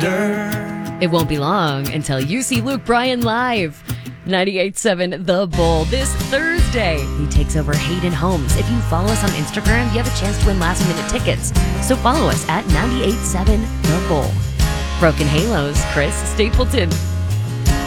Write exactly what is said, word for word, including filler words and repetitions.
wonder. It won't be long until you see Luke Bryan live. ninety-eight point seven The Bull this Thursday. He takes over Hayden Homes. If you follow us on Instagram, you have a chance to win last minute tickets. So follow us at ninety-eight point seven The Bull. Broken Halos, Chris Stapleton.